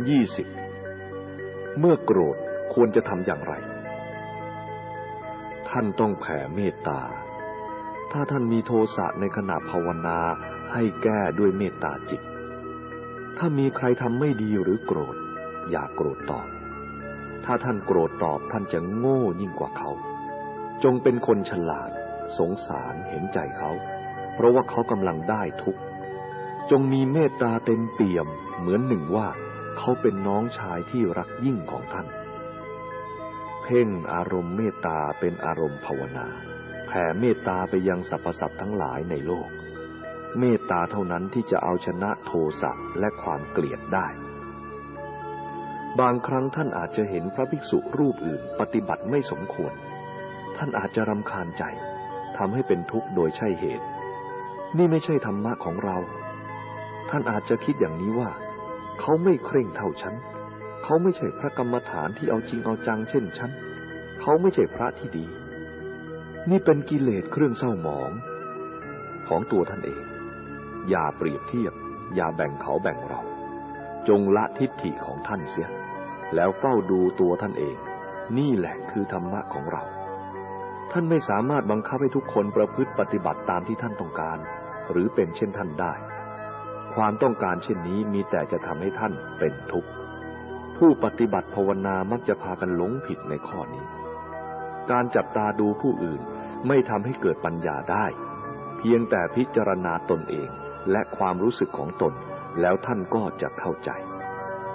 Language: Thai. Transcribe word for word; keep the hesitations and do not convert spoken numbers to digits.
ยี่สิบเมื่อโกรธควรจะทำอย่างไรท่านต้องแผ่เมตตาถ้าท่านมีโทสะในขณะภาวนาให้แก้ด้วยเมตตาจิตถ้ามีใครทำไม่ดีหรือโกรธอย่าโกรธตอบถ้าท่านโกรธตอบท่านจะโง่ยิ่งกว่าเขาจงเป็นคนฉลาดสงสารเห็นใจเขาเพราะว่าเขากำลังได้ทุกข์จงมีเมตตาเต็มเปี่ยมเหมือนหนึ่งว่าเขาเป็นน้องชายที่รักยิ่งของท่านเพ่งอารมณ์เมตตาเป็นอารมณ์ภาวนาแผ่เมตตาไปยังสรรพสัตว์ทั้งหลายในโลกเมตตาเท่านั้นที่จะเอาชนะโทสะและความเกลียดได้บางครั้งท่านอาจจะเห็นพระภิกษุรูปอื่นปฏิบัติไม่สมควรท่านอาจจะรำคาญใจทำให้เป็นทุกข์โดยใช่เหตุนี่ไม่ใช่ธรรมะของเราท่านอาจจะคิดอย่างนี้ว่าเขาไม่เคร่งเท่าฉันเขาไม่ใช่พระกรรมฐานที่เอาจริงเอาจังเช่นฉันเขาไม่ใช่พระที่ดีนี่เป็นกิเลสเครื่องเศร้าหมองของตัวท่านเองอย่าเปรียบเทียบอย่าแบ่งเขาแบ่งเราจงละทิฏฐิของท่านเสียแล้วเฝ้าดูตัวท่านเองนี่แหละคือธรรมะของเราท่านไม่สามารถบังคับให้ทุกคนประพฤติปฏิบัติตามที่ท่านต้องการหรือเป็นเช่นท่านได้ความต้องการเช่นนี้มีแต่จะทำให้ท่านเป็นทุกข์ผู้ปฏิบัติภาวนามักจะพากันหลงผิดในข้อนี้การจับตาดูผู้อื่นไม่ทำให้เกิดปัญญาได้เพียงแต่พิจารณาตนเองและความรู้สึกของตนแล้วท่านก็จะเข้าใจ